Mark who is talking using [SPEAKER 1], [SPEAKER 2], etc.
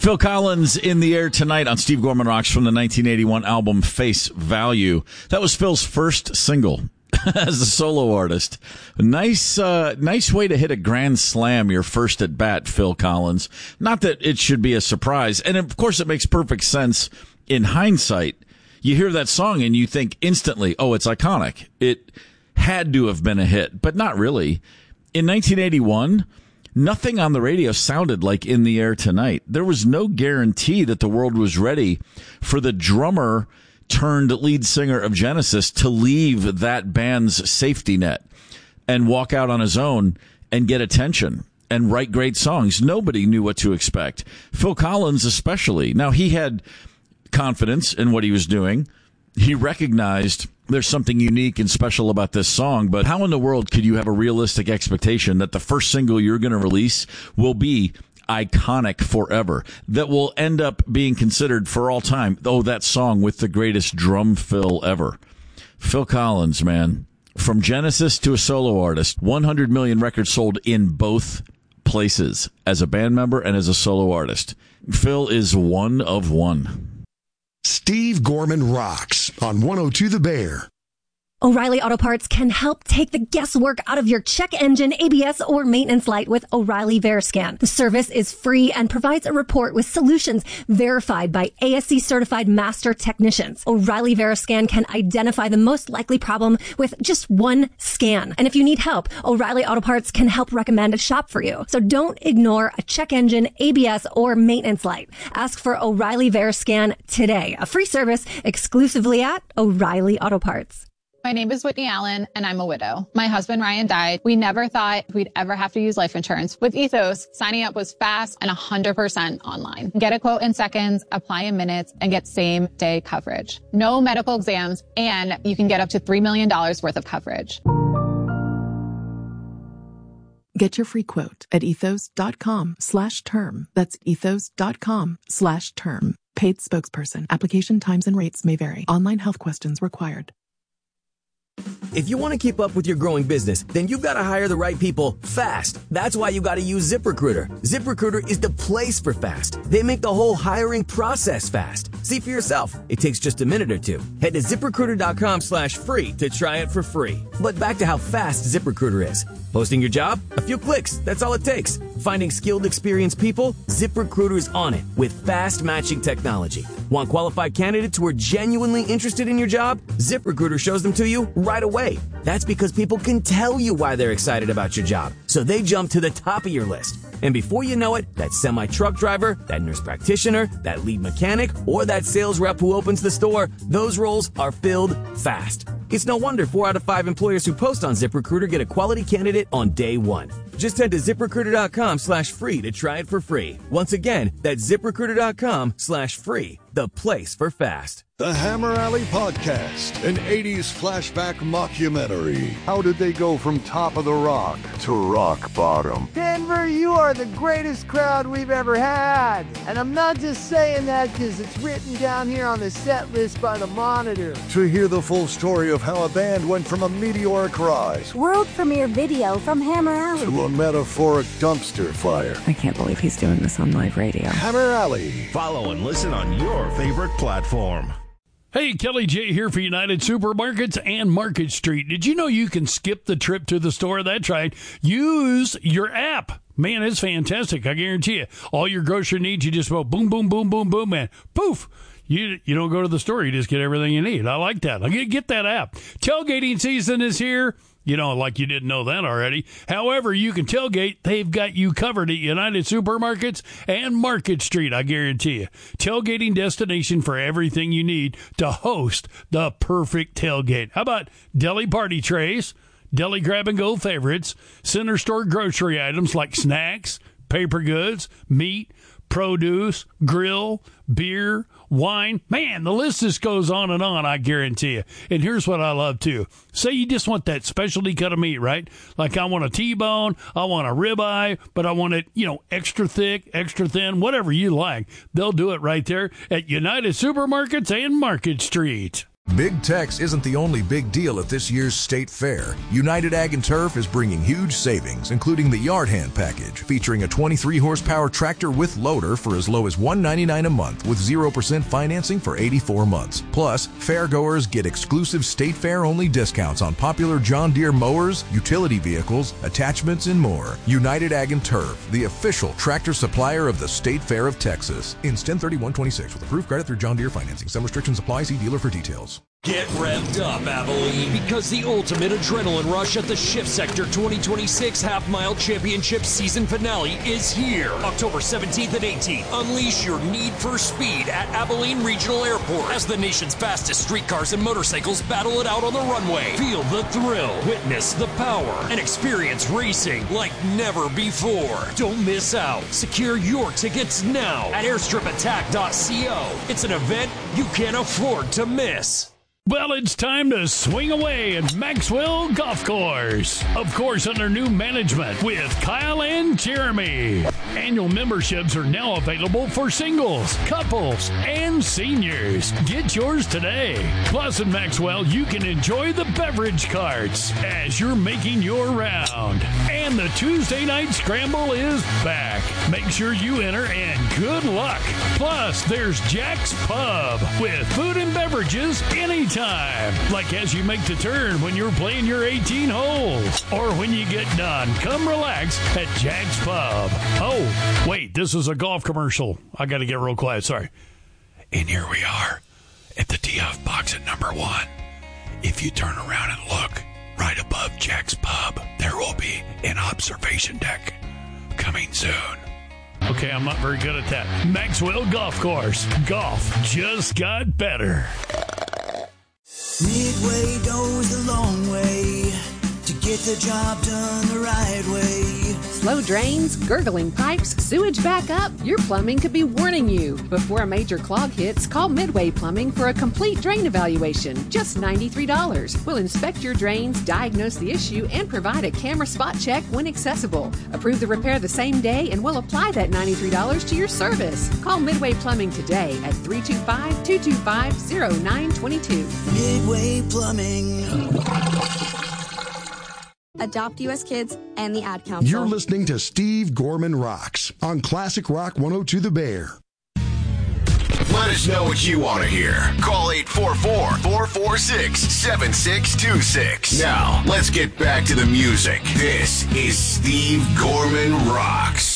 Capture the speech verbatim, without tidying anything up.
[SPEAKER 1] Phil Collins in the air tonight on Steve Gorman Rocks from the nineteen eighty-one album Face Value. That was Phil's first single as a solo artist. Nice, uh, nice way to hit a grand slam your first at bat, Phil Collins. Not that it should be a surprise. And of course it makes perfect sense in hindsight. You hear that song and you think instantly, oh, it's iconic. It had to have been a hit, but not really. In nineteen eighty-one, nothing on the radio sounded like In the Air Tonight. There was no guarantee that the world was ready for the drummer turned lead singer of Genesis to leave that band's safety net and walk out on his own and get attention and write great songs. Nobody knew what to expect. Phil Collins especially. Now, he had confidence in what he was doing. He recognized there's something unique and special about this song, but how in the world could you have a realistic expectation that the first single you're going to release will be iconic forever, that will end up being considered for all time, oh, that song with the greatest drum fill ever? Phil Collins, man, from Genesis to a solo artist, one hundred million records sold in both places, as a band member and as a solo artist. Phil is one of one.
[SPEAKER 2] Steve Gorman Rocks on one oh two The Bear.
[SPEAKER 3] O'Reilly Auto Parts can help take the guesswork out of your check engine, A B S, or maintenance light with O'Reilly VeriScan. The service is free and provides a report with solutions verified by A S C certified master technicians. O'Reilly VeriScan can identify the most likely problem with just one scan. And if you need help, O'Reilly Auto Parts can help recommend a shop for you. So don't ignore a check engine, A B S, or maintenance light. Ask for O'Reilly VeriScan today. A free service exclusively at O'Reilly Auto Parts.
[SPEAKER 4] My name is Whitney Allen, and I'm a widow. My husband, Ryan, died. We never thought we'd ever have to use life insurance. With Ethos, signing up was fast and one hundred percent online. Get a quote in seconds, apply in minutes, and get same-day coverage. No medical exams, and you can get up to three million dollars worth of coverage.
[SPEAKER 5] Get your free quote at ethos.com slash term. That's ethos.com slash term. Paid spokesperson. Application times and rates may vary. Online health questions required.
[SPEAKER 6] If you want to keep up with your growing business, then you've got to hire the right people fast. That's why you got to use ZipRecruiter. ZipRecruiter is the place for fast. They make the whole hiring process fast. See for yourself. It takes just a minute or two. Head to ZipRecruiter.com slash free to try it for free. But back to how fast ZipRecruiter is. Posting your job? A few clicks. That's all it takes. Finding skilled, experienced people? ZipRecruiter is on it with fast matching technology. Want qualified candidates who are genuinely interested in your job? ZipRecruiter shows them to you right away. That's because people can tell you why they're excited about your job, so they jump to the top of your list. And before you know it, that semi-truck driver, that nurse practitioner, that lead mechanic, or that sales rep who opens the store, those roles are filled fast. It's no wonder four out of five employers who post on ZipRecruiter get a quality candidate on day one. Just head to ZipRecruiter.com slash free to try it for free. Once again, that's ZipRecruiter.com slash free, the place for fast.
[SPEAKER 7] The Hammer Alley Podcast, an eighties flashback mockumentary. How did they go from top of the rock to rock bottom?
[SPEAKER 8] Denver, you are the greatest crowd we've ever had. And I'm not just saying that because it's written down here on the set list by the Monitor.
[SPEAKER 7] To hear the full story of how a band went from a meteoric rise,
[SPEAKER 9] world premiere video from Hammer Alley,
[SPEAKER 7] to a metaphoric dumpster fire.
[SPEAKER 10] I can't believe he's doing this on live radio.
[SPEAKER 7] Hammer Alley.
[SPEAKER 11] Follow and listen on your favorite platform.
[SPEAKER 12] Hey, Kelly J here for United Supermarkets and Market Street. Did you know you can skip the trip to the store? That's right. Use your app. Man, it's fantastic. I guarantee you. All your grocery needs, you just go boom, boom, boom, boom, boom, man. Poof. You you don't go to the store. You just get everything you need. I like that. Get, get that app. Tailgating season is here. You know, like you didn't know that already. However, you can tailgate. They've got you covered at United Supermarkets and Market Street, I guarantee you. Tailgating destination for everything you need to host the perfect tailgate. How about deli party trays, deli grab-and-go favorites, center store grocery items like snacks, paper goods, meat, produce, grill, beer, wine. Man, the list just goes on and on, I guarantee you. And here's what I love, too. Say you just want that specialty cut of meat, right? Like I want a T-bone, I want a ribeye, but I want it, you know, extra thick, extra thin, whatever you like. They'll do it right there at United Supermarkets and Market Street.
[SPEAKER 13] Big Tex isn't the only big deal at this year's State Fair. United Ag and Turf is bringing huge savings, including the Yard Hand package, featuring a twenty-three horsepower tractor with loader for as low as one hundred ninety-nine dollars a month with zero percent financing for eighty-four months. Plus, fairgoers get exclusive State Fair-only discounts on popular John Deere mowers, utility vehicles, attachments, and more. United Ag and Turf, the official tractor supplier of the State Fair of Texas. Ends ten thirty-one twenty-six with approved credit through John Deere financing. Some restrictions apply. See dealer for details.
[SPEAKER 14] Get revved up, Abilene, because the ultimate adrenaline rush at the Shift Sector twenty twenty-six Half Mile Championship season finale is here. October seventeenth and eighteenth. Unleash your need for speed at Abilene Regional Airport as the nation's fastest streetcars and motorcycles battle it out on the runway. Feel the thrill, witness the power, and experience racing like never before. Don't miss out. Secure your tickets now at airstrip attack dot co. It's an event you can't afford to miss.
[SPEAKER 12] Well, it's time to swing away at Maxwell Golf Course. Of course, under new management with Kyle and Jeremy. Annual memberships are now available for singles, couples, and seniors. Get yours today. Plus, in Maxwell, you can enjoy the beverage carts as you're making your round. And the Tuesday night scramble is back. Make sure you enter and good luck. Plus, there's Jack's Pub with food and beverages anytime. Time, like as you make the turn when you're playing your eighteen holes, or when you get done, come relax at Jack's Pub. Oh, wait, this is a golf commercial. I got to get real quiet, sorry. And here we are at the tee off box at number one. If you turn around and look right above Jack's Pub, there will be an observation deck coming soon. Okay, I'm not very good at that. Maxwell Golf Course. Golf just got better.
[SPEAKER 15] Midway goes a long way to get the job done the right way.
[SPEAKER 16] Slow drains, gurgling pipes, sewage backup, your plumbing could be warning you. Before a major clog hits, call Midway Plumbing for a complete drain evaluation. Just ninety-three dollars. We'll inspect your drains, diagnose the issue, and provide a camera spot check when accessible. Approve the repair the same day, and we'll apply that ninety-three dollars to your service. Call Midway Plumbing today at three two five, two two five, zero nine two two.
[SPEAKER 15] Midway Plumbing.
[SPEAKER 9] Adopt U S Kids and the Ad Council.
[SPEAKER 2] You're listening to Steve Gorman Rocks on Classic Rock one oh two The Bear.
[SPEAKER 17] Let us know what you want to hear. Call eight four four, four four six, seven six two six. Now, let's get back to the music. This is Steve Gorman Rocks.